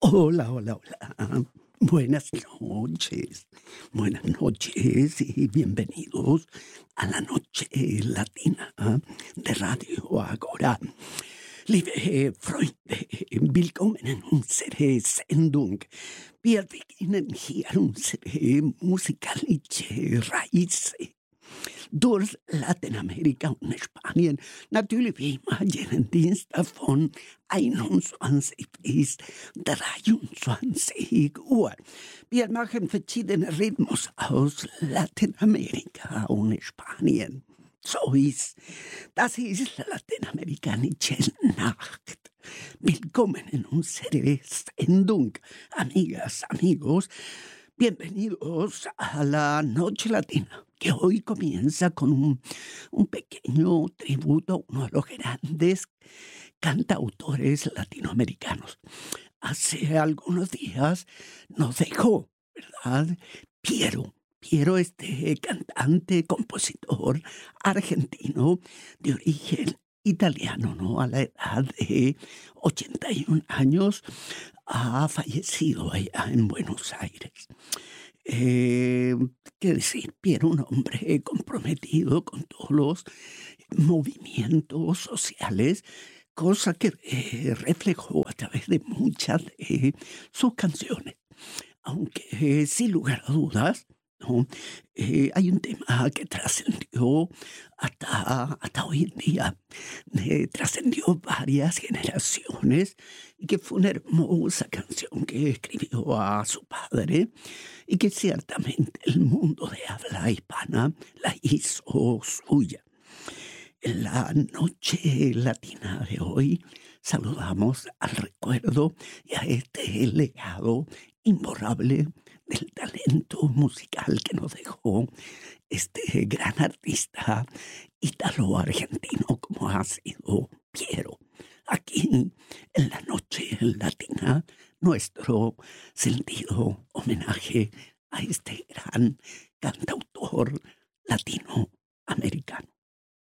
Hola, hola, hola. Buenas noches. Buenas noches y bienvenidos a la Noche Latina de Radio Agora. Liebe Freunde, willkommen in unsere Sendung. Wir beginnen hier unsere musikalische Reise durch Lateinamerika und Spanien. Natürlich wie immer jeden Dienstag von 21 bis 23 Uhr. Wir machen verschiedene Rhythmus aus Lateinamerika und Spanien. So ist, das ist Lateinamerikanische Nacht. Willkommen in unsere Sendung, amigas, amigos. Bienvenidos a la Noche Latina, que hoy comienza con un pequeño tributo a uno de los grandes cantautores latinoamericanos. Hace algunos días nos dejó, ¿verdad? Piero, este cantante, compositor argentino de origen italiano, ¿no? A la edad de 81 años, ha fallecido allá en Buenos Aires. Qué decir, Piero, un hombre comprometido con todos los movimientos sociales, cosa que reflejó a través de muchas de sus canciones. Aunque sin lugar a dudas, ¿no? Hay un tema que trascendió hasta hoy en día, trascendió varias generaciones y que fue una hermosa canción que escribió a su padre y que ciertamente el mundo de habla hispana la hizo suya. En la Noche Latina de hoy saludamos al recuerdo y a este legado imborrable del talento musical que nos dejó este gran artista italo-argentino como ha sido Piero. Aquí, en la Noche Latina, nuestro sentido homenaje a este gran cantautor latinoamericano.